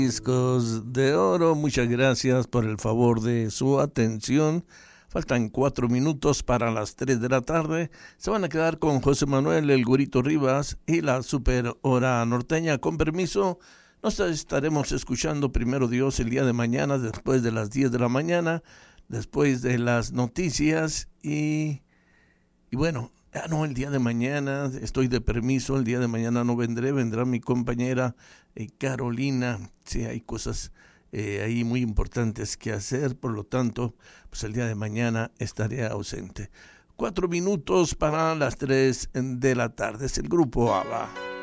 Discos de Oro, muchas gracias por el favor de su atención. Faltan 4 minutos para las 3 de la tarde. Se van a quedar con José Manuel El Güerito Rivas y la Super Hora Norteña. Con permiso, nos estaremos escuchando primero Dios el día de mañana, después de las 10 de la mañana, después de las noticias y bueno, no, el día de mañana estoy de permiso, el día de mañana no vendré, vendrá mi compañera Carolina. Sí, hay cosas ahí muy importantes que hacer, por lo tanto, pues el día de mañana estaré ausente. 4 minutos para las 3 de la tarde, es el grupo ABBA.